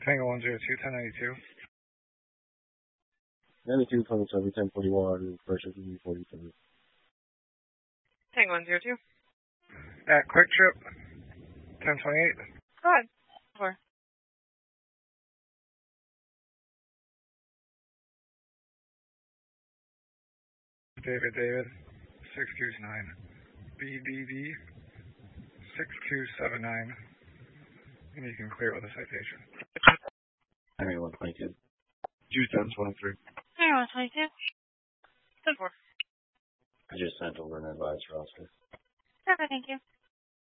Tango 102, 1092. 92, 27, 1041, pressure 343. Tango 102. At Quick Trip, 1028. Go ahead. Over. David, 629. BDD 6279. And you can clear with a citation. Henry 122. 21023. Tango 122. 10-4. I just sent over an advice roster. Okay, thank you.